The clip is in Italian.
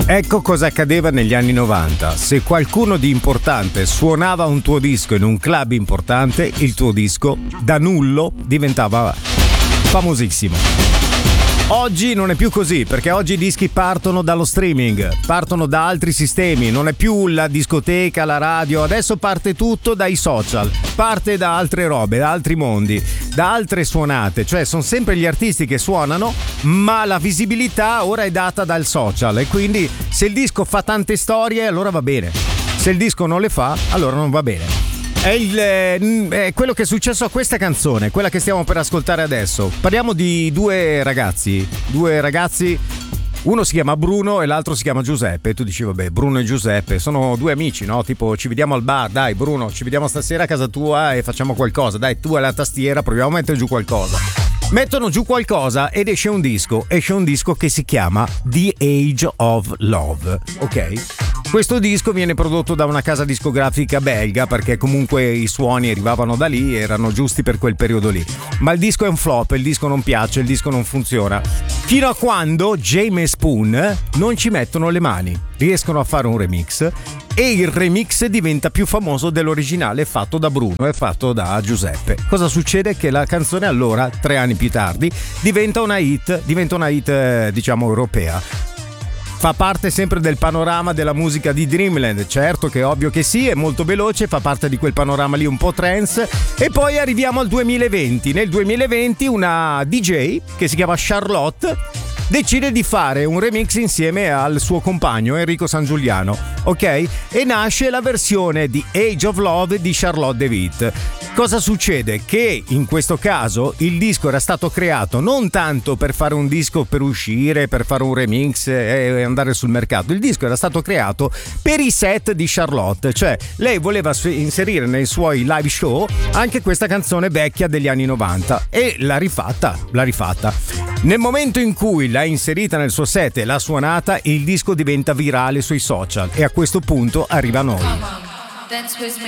Ecco cosa accadeva negli anni 90. Se qualcuno di importante suonava un tuo disco in un club importante, il tuo disco da nullo diventava famosissimo. Oggi non è più così, perché oggi i dischi partono dallo streaming, partono da altri sistemi, non è più la discoteca, la radio, adesso parte tutto dai social, parte da altre robe, da altri mondi, da altre suonate, cioè sono sempre gli artisti che suonano, ma la visibilità ora è data dal social e quindi se il disco fa tante storie allora va bene, se il disco non le fa allora non va bene. È quello che è successo a questa canzone, quella che stiamo per ascoltare adesso. Parliamo di due ragazzi, uno si chiama Bruno e l'altro si chiama Giuseppe. E tu dici vabbè, Bruno e Giuseppe sono due amici, no? Tipo ci vediamo al bar, dai Bruno, ci vediamo stasera a casa tua e facciamo qualcosa, dai tu alla tastiera proviamo a mettere giù qualcosa. Mettono giù qualcosa ed esce un disco che si chiama The Age of Love, ok? Questo disco viene prodotto da una casa discografica belga perché comunque i suoni arrivavano da lì, erano giusti per quel periodo lì. Ma il disco è un flop, il disco non piace, il disco non funziona. Fino a quando James e Spoon non ci mettono le mani, riescono a fare un remix e il remix diventa più famoso dell'originale fatto da Bruno e fatto da Giuseppe. Cosa succede? Che la canzone allora, 3 anni più tardi, diventa una hit diciamo europea. Fa parte sempre del panorama della musica di Dreamland, certo che è ovvio che sì, è molto veloce, fa parte di quel panorama lì un po' trance. E poi arriviamo al 2020. Nel 2020 una DJ che si chiama Charlotte decide di fare un remix insieme al suo compagno Enrico Sangiuliano, ok? E nasce la versione di Age of Love di Charlotte de Witt. Cosa succede? Che in questo caso il disco era stato creato non tanto per fare un disco per uscire, per fare un remix e andare sul mercato. Il disco era stato creato per i set di Charlotte, cioè lei voleva inserire nei suoi live show anche questa canzone vecchia degli anni 90 e l'ha rifatta. Nel momento in cui l'ha inserita nel suo set e l'ha suonata, il disco diventa virale sui social e a questo punto arriva a noi.